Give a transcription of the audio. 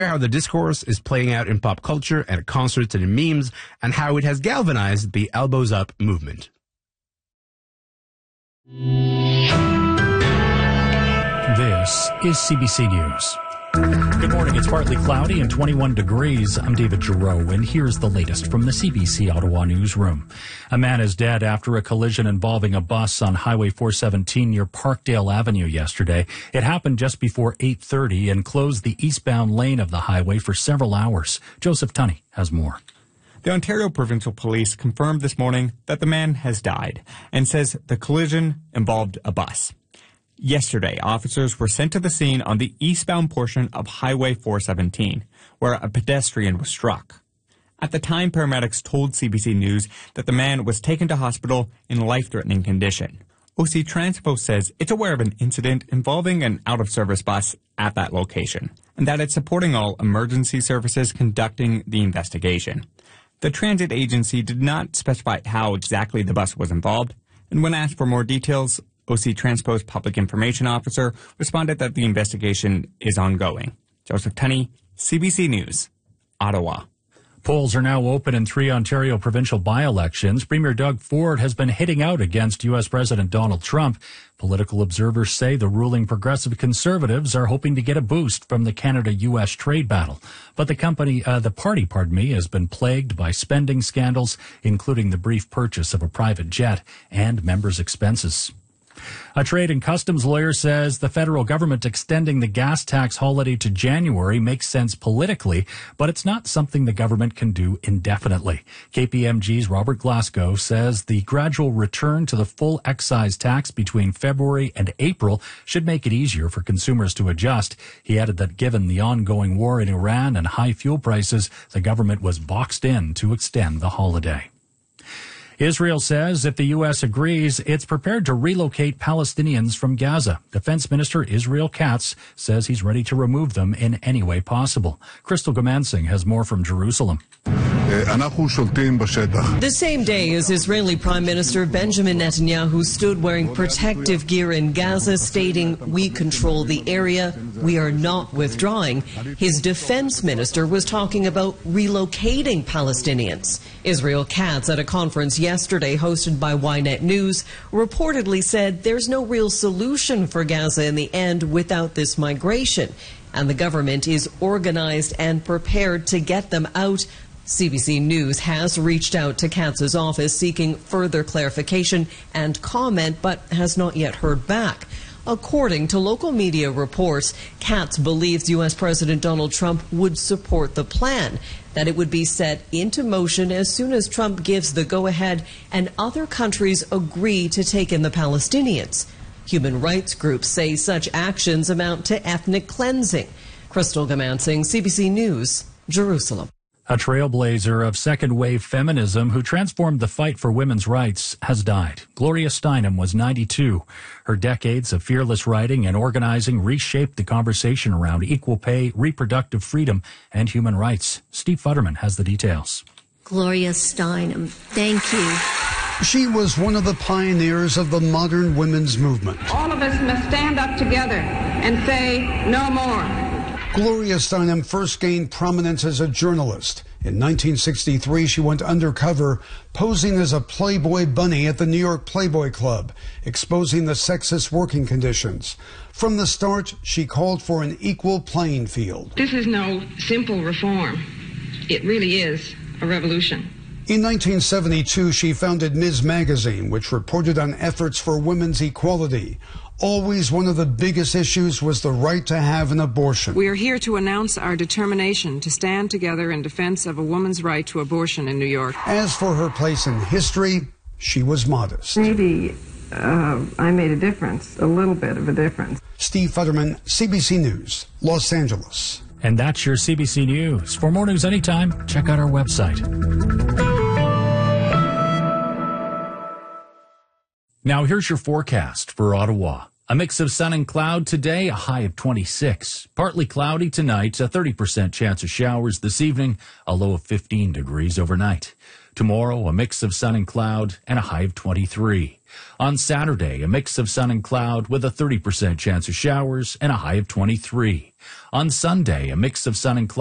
how the discourse is playing out in pop culture and at concerts and in memes, and how it has galvanized the Elbows Up movement. This is CBC News. Good morning. It's partly cloudy and 21 degrees. I'm David Giroux, and here's the latest from the CBC Ottawa newsroom. A man is dead after a collision involving a bus on Highway 417 near Parkdale Avenue yesterday. It happened just before 8:30 and closed the eastbound lane of the highway for several hours. Joseph Tunney has more. The Ontario Provincial Police confirmed this morning that the man has died and says the collision involved a bus. Yesterday, officers were sent to the scene on the eastbound portion of Highway 417, where a pedestrian was struck. At the time, paramedics told CBC News that the man was taken to hospital in life-threatening condition. OC Transpo says it's aware of an incident involving an out-of-service bus at that location, and that it's supporting all emergency services conducting the investigation. The transit agency did not specify how exactly the bus was involved, and when asked for more details, OC Transpo's public information officer responded that the investigation is ongoing. Joseph Tunney, CBC News, Ottawa. Polls are now open in 3 Ontario provincial by-elections. Premier Doug Ford has been hitting out against U.S. President Donald Trump. Political observers say the ruling Progressive Conservatives are hoping to get a boost from the Canada-U.S. trade battle. But the party, has been plagued by spending scandals, including the brief purchase of a private jet and members' expenses. A trade and customs lawyer says the federal government extending the gas tax holiday to January makes sense politically, but it's not something the government can do indefinitely. KPMG's Robert Glasgow says the gradual return to the full excise tax between February and April should make it easier for consumers to adjust. He added that given the ongoing war in Iran and high fuel prices, the government was boxed in to extend the holiday. Israel says if the U.S. agrees, it's prepared to relocate Palestinians from Gaza. Defense Minister Israel Katz says he's ready to remove them in any way possible. Crystal Gamansing has more from Jerusalem. The same day as Israeli Prime Minister Benjamin Netanyahu stood wearing protective gear in Gaza, stating, "We control the area, we are not withdrawing," his defense minister was talking about relocating Palestinians. Israel Katz, at a conference yesterday hosted by Ynet News, reportedly said there's no real solution for Gaza in the end without this migration, and the government is organized and prepared to get them out. CBC News has reached out to Katz's office seeking further clarification and comment, but has not yet heard back. According to local media reports, Katz believes U.S. President Donald Trump would support the plan, that it would be set into motion as soon as Trump gives the go-ahead and other countries agree to take in the Palestinians. Human rights groups say such actions amount to ethnic cleansing. Crystal Gamansing, CBC News, Jerusalem. A trailblazer of second-wave feminism who transformed the fight for women's rights has died. Gloria Steinem was 92. Her decades of fearless writing and organizing reshaped the conversation around equal pay, reproductive freedom, and human rights. Steve Futterman has the details. Gloria Steinem, thank you. She was one of the pioneers of the modern women's movement. All of us must stand up together and say no more. Gloria Steinem first gained prominence as a journalist. In 1963, she went undercover, posing as a Playboy bunny at the New York Playboy Club, exposing the sexist working conditions. From the start, she called for an equal playing field. This is no simple reform. It really is a revolution. In 1972, she founded Ms. Magazine, which reported on efforts for women's equality. Always one of the biggest issues was the right to have an abortion. We are here to announce our determination to stand together in defense of a woman's right to abortion in New York. As for her place in history, she was modest. Maybe I made a difference, a little bit of a difference. Steve Futterman, CBC News, Los Angeles. And that's your CBC News. For more news anytime, check out our website. Now here's your forecast for Ottawa. A mix of sun and cloud today, a high of 26. Partly cloudy tonight, a 30% chance of showers this evening, a low of 15 degrees overnight. Tomorrow, a mix of sun and cloud and a high of 23. On Saturday, a mix of sun and cloud with a 30% chance of showers and a high of 23. On Sunday, a mix of sun and cloud